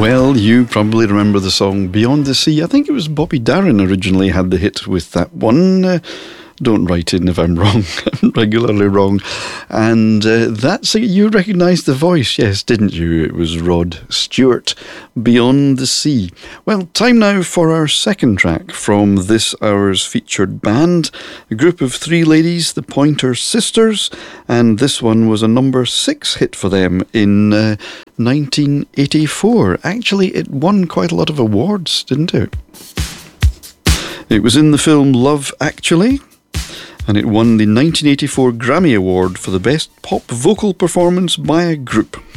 Well, you probably remember the song Beyond the Sea. I think it was Bobby Darin originally had the hit with that one. Don't write in if I'm wrong. I'm regularly wrong. And you recognised the voice, yes, didn't you? It was Rod Stewart, Beyond the Sea. Well, time now for our second track from this hour's featured band, a group of three ladies, the Pointer Sisters, and this one was a number 6 hit for them in 1984. Actually, it won quite a lot of awards, didn't it? It was in the film Love Actually, and it won the 1984 Grammy Award for the Best Pop Vocal Performance by a Group.